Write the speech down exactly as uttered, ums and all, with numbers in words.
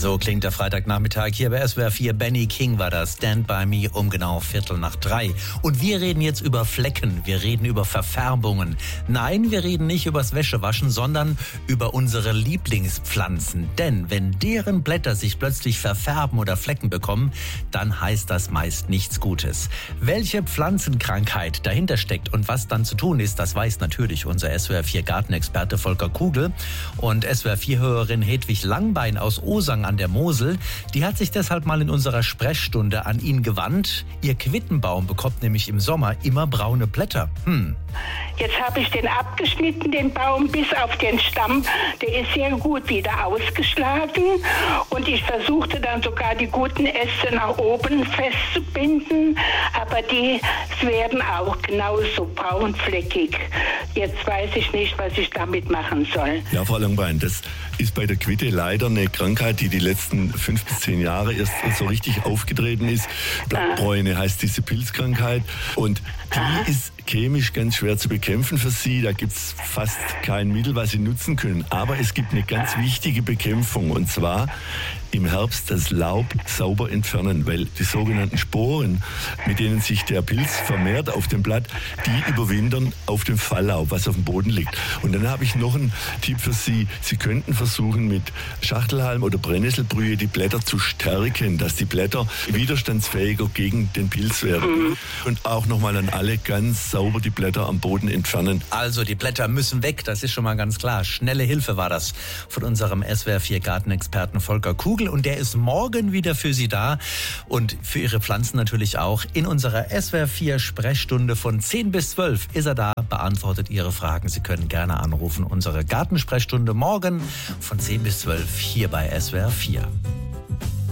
So klingt der Freitagnachmittag hier bei S W R vier. Benny King war das. Stand by me um genau Viertel nach drei. Und wir reden jetzt über Flecken. Wir reden über Verfärbungen. Nein, wir reden nicht übers Wäschewaschen, sondern über unsere Lieblingspflanzen. Denn wenn deren Blätter sich plötzlich verfärben oder Flecken bekommen, dann heißt das meist nichts Gutes. Welche Pflanzenkrankheit dahinter steckt und was dann zu tun ist, das weiß natürlich unser S W R vier Gartenexperte Volker Kugel. Und S W R vier Hörerin Hedwig Langbein aus Osang an der Mosel, die hat sich deshalb mal in unserer Sprechstunde an ihn gewandt. Ihr Quittenbaum bekommt nämlich im Sommer immer braune Blätter. Hm. Jetzt habe ich den abgeschnitten, den Baum, bis auf den Stamm. Der ist sehr gut wieder ausgeschlagen. Und ich versuchte dann sogar die guten Äste nach oben festzubinden. Aber die werden auch genauso braunfleckig. Jetzt weiß ich nicht, was ich damit machen soll. Ja, Frau Langbein, das ist bei der Quitte leider eine Krankheit, die die letzten fünf bis zehn Jahre erst so richtig aufgetreten ist. Blattbräune heißt diese Pilzkrankheit. Und die ist chemisch ganz schwer zu bekämpfen für Sie. Da gibt es fast kein Mittel, was Sie nutzen können. Aber es gibt eine ganz wichtige Bekämpfung. Und zwar im Herbst das Laub sauber entfernen, weil die sogenannten Sporen, mit denen sich der Pilz vermehrt auf dem Blatt, die überwintern auf dem Falllaub, was auf dem Boden liegt. Und dann habe ich noch einen Tipp für Sie. Sie könnten versuchen, mit Schachtelhalm oder Brennnesselbrühe die Blätter zu stärken, dass die Blätter widerstandsfähiger gegen den Pilz werden. Mhm. Und auch nochmal an alle ganz sauber die Blätter am Boden entfernen. Also die Blätter müssen weg, das ist schon mal ganz klar. Schnelle Hilfe war das von unserem S W R vier Gartenexperten Volker Kugel. Und der ist morgen wieder für Sie da und für Ihre Pflanzen natürlich auch. In unserer S W R vier Sprechstunde von zehn bis zwölf ist er da, beantwortet Ihre Fragen. Sie können gerne anrufen. Unsere Gartensprechstunde morgen von zehn bis zwölf hier bei S W R vier.